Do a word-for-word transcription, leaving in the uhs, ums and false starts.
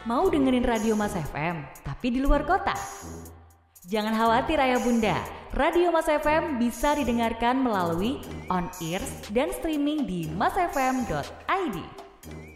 Mau dengerin Radio Mas F M, tapi di luar kota? Jangan khawatir ayah bunda, Radio Mas F M bisa didengarkan melalui on-air dan streaming di masfm dot i d.